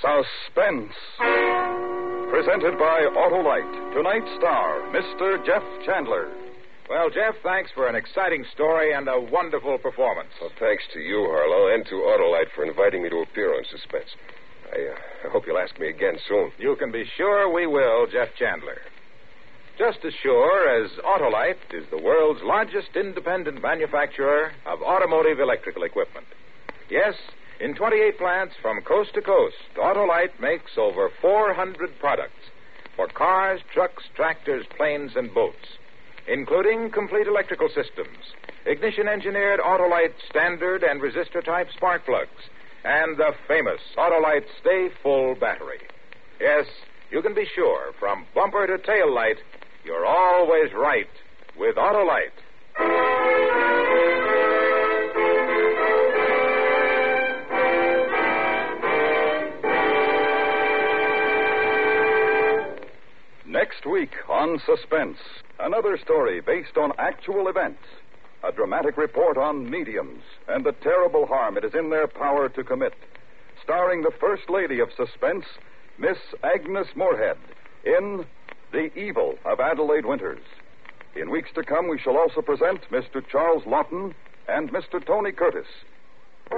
Suspense. Presented by Autolite. Tonight's star, Mr. Jeff Chandler. Well, Jeff, thanks for an exciting story and a wonderful performance. Well, thanks to you, Harlow, and to Autolite for inviting me to appear on Suspense. I hope you'll ask me again soon. You can be sure we will, Jeff Chandler. Just as sure as Autolite is the world's largest independent manufacturer of automotive electrical equipment. Yes, in 28 plants from coast to coast, Autolite makes over 400 products for cars, trucks, tractors, planes, and boats, including complete electrical systems, ignition-engineered Autolite standard and resistor-type spark plugs, and the famous Autolite Stay Full battery. Yes, you can be sure, from bumper to tail light, you're always right with Autolite. Next week on Suspense, another story based on actual events. A dramatic report on mediums and the terrible harm it is in their power to commit. Starring the First Lady of Suspense, Miss Agnes Moorehead, in The Evil of Adelaide Winters. In weeks to come, we shall also present Mr. Charles Lawton and Mr. Tony Curtis